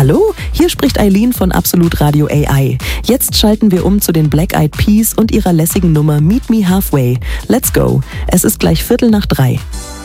Hallo, hier spricht Eileen von Absolut Radio AI. Jetzt schalten wir um zu den Black Eyed Peas und ihrer lässigen Nummer Meet Me Halfway. Let's go. Es ist gleich 2:45.